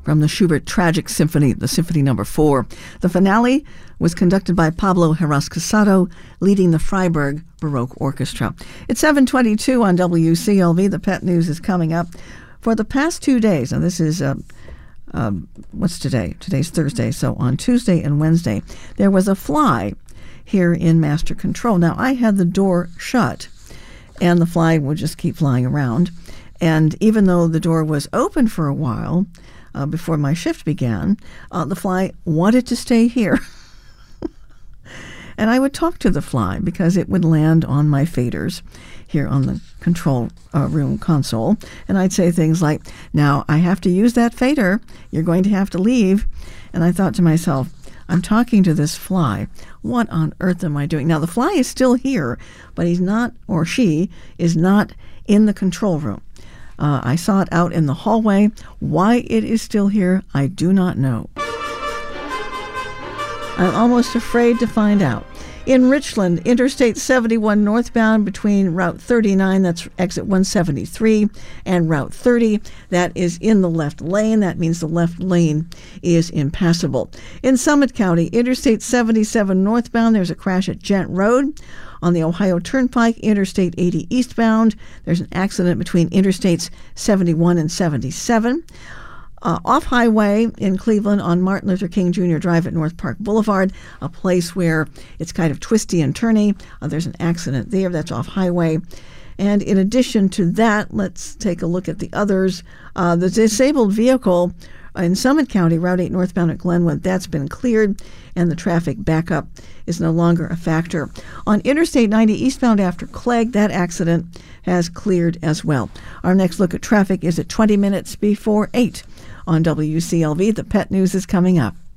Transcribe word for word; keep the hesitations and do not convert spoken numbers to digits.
from the Schubert Tragic Symphony, the Symphony Number Four. The finale was conducted by Pablo Heras Casado, leading the Freiburg Baroque Orchestra. It's seven twenty-two on W C L V. The pet news is coming up. For the past two days, and this is, uh, uh, what's today? Today's Thursday. So on Tuesday and Wednesday, there was a fly here in Master Control. Now, I had the door shut, and the fly would just keep flying around. And even though the door was open for a while uh, before my shift began, uh, the fly wanted to stay here. And I would talk to the fly because it would land on my faders here on the control uh, room console. And I'd say things like, now I have to use that fader. You're going to have to leave. And I thought to myself, I'm talking to this fly. What on earth am I doing? Now, the fly is still here, but he's not, or she is not in the control room. Uh, I saw it out in the hallway. Why it is still here, I do not know. I'm almost afraid to find out. In Richland, Interstate seventy-one northbound between Route thirty-nine, that's exit one seventy-three, and Route thirty, that is in the left lane. That means the left lane is impassable. In Summit County, Interstate seventy-seven northbound, there's a crash at Gent Road. On the Ohio Turnpike, Interstate eighty eastbound, there's an accident between Interstates seventy-one and seventy-seven. Uh, off-highway in Cleveland on Martin Luther King Junior Drive at North Park Boulevard, a place where it's kind of twisty and turny. Uh, there's an accident there. That's off-highway. And in addition to that, let's take a look at the others. Uh, the disabled vehicle in Summit County, Route eight northbound at Glenwood, that's been cleared, and the traffic backup is no longer a factor. On Interstate ninety eastbound after Clegg, that accident has cleared as well. Our next look at traffic is at twenty minutes before eight on W C L V. The pet news is coming up.